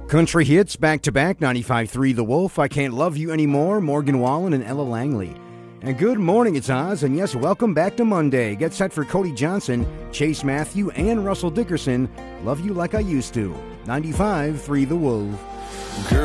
Country hits back-to-back, 95.3 The Wolf, I Can't Love You Anymore, Morgan Wallen and Ella Langley. And good morning, it's Oz, and yes, welcome back to Monday. Get set for Cody Johnson, Chase Matthew, and Russell Dickerson. Love You Like I Used to. 95.3 The Wolf. Girl,